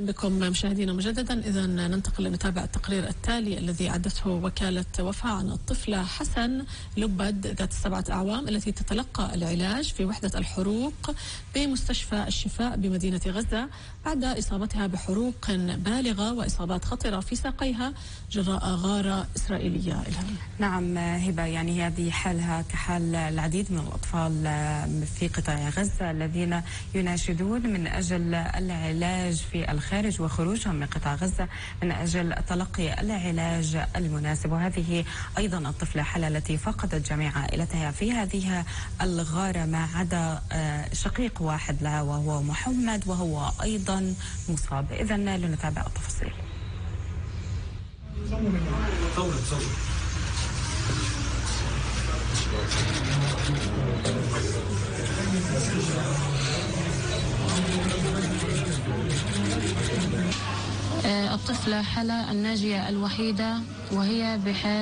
بكم مشاهدينا مجددا. إذا ننتقل لنتابع التقرير التالي الذي أعدته وكالة وفاء عن الطفلة حسن لبد ذات 7 أعوام التي تتلقى العلاج في وحدة الحروق بمستشفى الشفاء بمدينة غزة بعد إصابتها بحروق بالغة وإصابات خطرة في ساقيها جراء غارة إسرائيلية. إلهام. نعم هبة، يعني هذه حالها كحال العديد من الأطفال في قطاع غزة الذين يناشدون من أجل العلاج في الخارج وخروجهم من قطاع غزة من أجل تلقي العلاج المناسب. وهذه أيضا الطفلة حلا التي فقدت جميع عائلتها في هذه الغارة ما عدا شقيق واحد لها وهو محمد، وهو أيضا مصاب. إذن لنتابع التفاصيل. الطفلة حلا الناجية الوحيدة وهي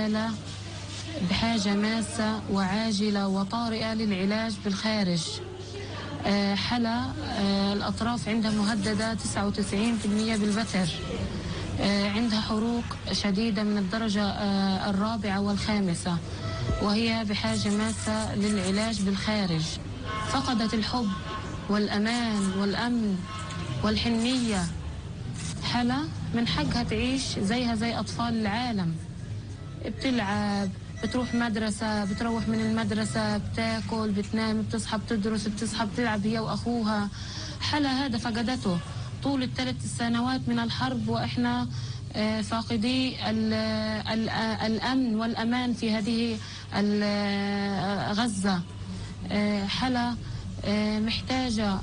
بحاجة ماسة وعاجلة وطارئة للعلاج بالخارج. حلا الأطراف عندها مهددة 99% بالبتر، عندها حروق شديدة من الدرجة الرابعة والخامسة، وهي بحاجة ماسة للعلاج بالخارج. فقدت الحب والأمان والأمن والحنية. حلا من حقها تعيش زيها زي أطفال العالم، بتلعب، بتروح مدرسة، بتروح من المدرسة، بتاكل، بتنام، بتصحى، بتدرس، بتصحى، بتلعب هي وأخوها. حلا هذا فقدته طول ال3 سنوات من الحرب، وإحنا فاقدي الأمن والأمان في هذه غزة. حلا محتاجة